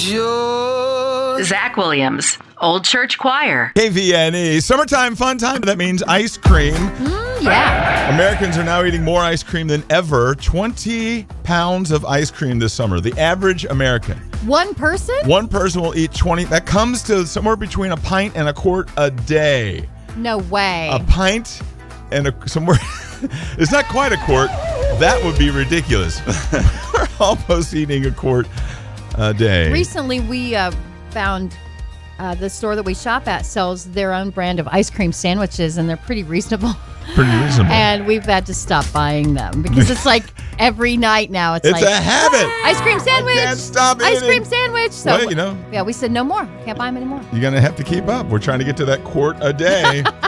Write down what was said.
yours. Zach Williams, Old Church Choir. KVNE. Summertime fun time. That means ice cream. Yeah. Americans are now eating more ice cream than ever. 20 pounds of ice cream this summer. The average American. One person? One person will eat 20. That comes to somewhere between a pint and a quart a day. No way. A pint and somewhere. It's not quite a quart. That would be ridiculous. We're almost eating a quart a day. Recently, we found the store that we shop at sells their own brand of ice cream sandwiches, and they're pretty reasonable. Pretty reasonable. And we've had to stop buying them because it's like every night now. It's like a habit. Ice cream sandwich. I can't stop Ice eating. cream sandwich. So Well, yeah, we said no more. Can't buy them anymore. You're going to have to keep up. We're trying to get to that quart a day.